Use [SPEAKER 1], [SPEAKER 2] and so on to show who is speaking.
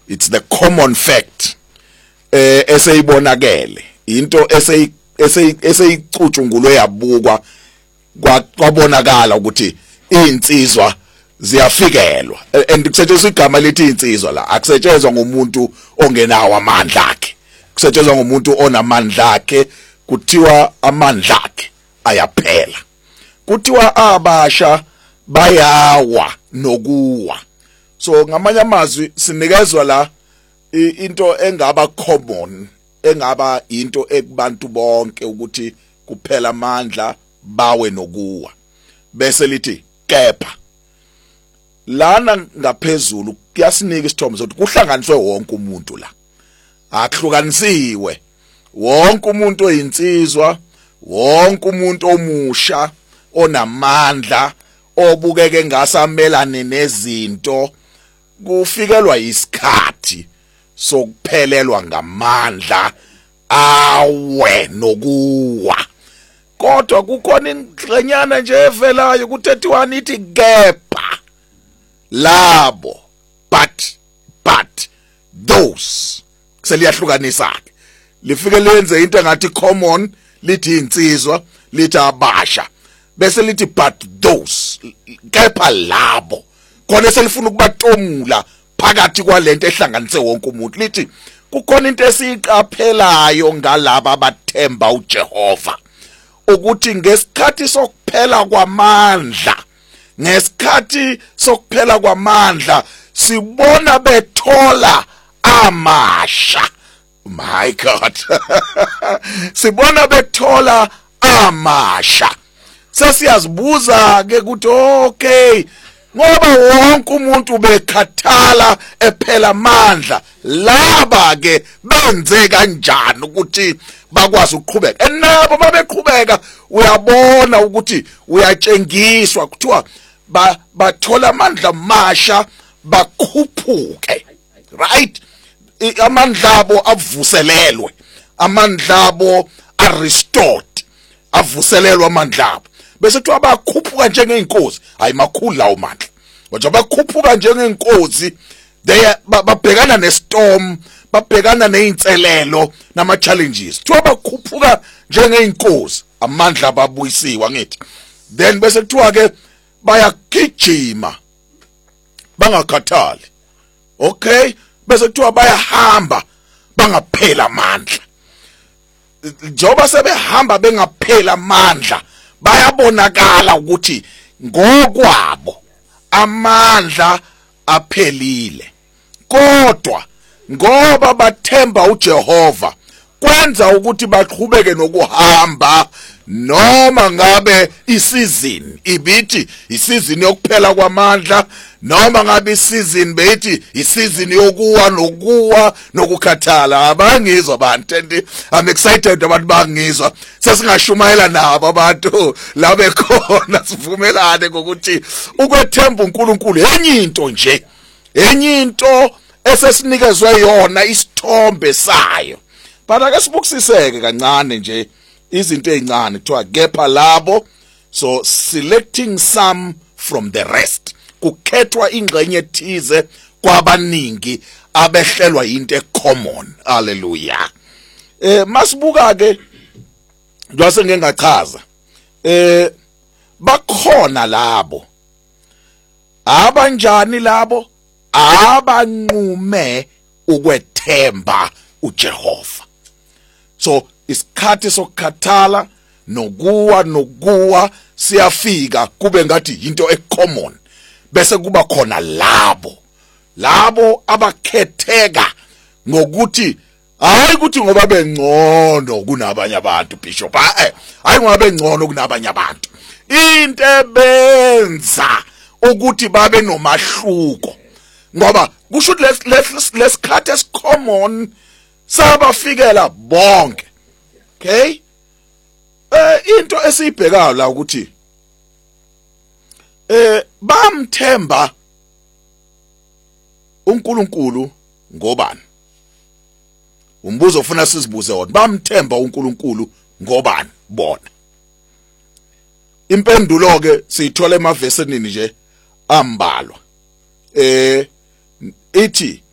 [SPEAKER 1] it's the common fact eseyibonakele into eseyicutshungulwe yabukwa kwabonakala ukuthi insizwa ziyafikelwa and kusetshenziswa igama lithi insizwa la akusetshenzwa ngomuntu ongenawo amandla akhe kusetshenzwa ngomuntu onamandla akhe kuthiwa amandla akhe ayaphela kuthiwa abasha bayawa nokuwa so ngamanye amazwi sinikezwa la into engaba common engaba into ekubantu bonke ukuthi kuphela amandla bawe nokuwa bese lithi kepha lana ngaphezulu kuyasinika isithombe sokuthi kuhlanganiswe wonke umuntu la akuhlukanisiwe wonke umuntu oyinsizwa wonke umuntu omusha onamandla obukeke ngasamelane nezinto kufikelwa isikhathi sokuphelelwa ngamandla awe nokuwa kodwa kukhona ingxenyana nje evelayo ku31 ithi kepha labo but those seliyahlukanisa ke lifike lenze into engathi common lithi insizwa lithi abasha bese lithi but those kepha labo khona selifuna ukubatomula phakathi kwalento ehlanganise wonke umuntu lithi kukhona into esiqaphelayo ngalabo abathemba uJehova ukuthi ngesikhathi sokuphela kwamandla sibona bethola amasha my god sibona bethola amasha sesiyazibuza ke ukuthi okay ngoba wonke umuntu bekhathala ephela amandla laba ke benze kanjani ukuthi bakwazi ukuqhubeka enabo babeqhubeka uyabona ukuthi uyatshengiswa kuthiwa bathola amandla amasha bakhuphuke right amandla abo avuselelwe amandla abo restored avuselelwe amandla abo bese kuthiwa bakhuphuka njengeenkosi hayi makhulu lawo mandla ngoba bakhuphuka njengeenkosi babhekana nestorm babhekana nezinselelo nama challenges kuthiwa bakhuphuka njengeenkosi amandla babuyisiwa ngithi then bese kuthiwa ke bayagijima bangakhathali okay bese kuthiwa bayahamba bangaphela amandla njoba sebehamba bengaphela amandla bayabonakala ukuthi ngokwabo amandla aphelile kodwa ngoba bathemba uJehova kwenza ukuthi baqhubeke nokuhamba noma ngabe isizini ibithi isizini yokuphela kwamandla noma ngabe isizini bethi isizini yokuwa nokukhathala abangizwa abantu and I'm excited abantu bangizwa sesingashumayela nabo abantu la bekhona sivumelane ngokuthi ukwethemba uNkulunkulu enye into esesinikezwe yona isithombe sayo but ake sibukisiseke kancane nje izinto ezincane kuthiwa kepha labo so selecting some from the rest kukhethwa ingxenye ethize kwabaningi abehlelwa into ecommon haleluya masibuka ke njase ngengachaza bakhona labo abanjani labo abanqume ukwethemba uJehova so isikhathi sokukhathala nokuwa siyafika kube ngathi into ecommon bese kuba khona labo abakhetheka ngokuthi hayi ukuthi ngoba bengcono kunabanye abantu bishop hayi ngoba bengcono kunabanye abantu into ebenza ukuthi babe nomahluko ngoba kusho lesikhathi esicommon sabafikela bonke okay into esiyibhekayo la ukuthi bamthemba uNkulunkulu ngobani umbuzo ufuna sizibuze wona bamthemba uNkulunkulu ngobani bona impendulo ke siyithola emavesini nje ambalwa ithi